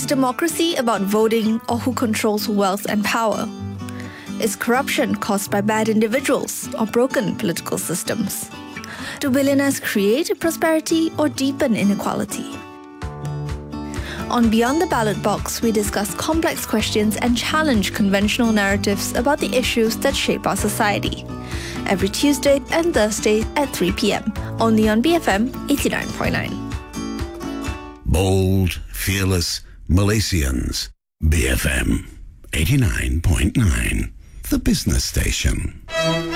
Is democracy about voting or who controls wealth and power? Is corruption caused by bad individuals or broken political systems? Do billionaires create prosperity or deepen inequality? On Beyond the Ballot Box, we discuss complex questions and challenge conventional narratives about the issues that shape our society. Every Tuesday and Thursday at 3 p.m. Only on BFM 89.9. Bold, fearless Malaysians. BFM 89.9. The business station.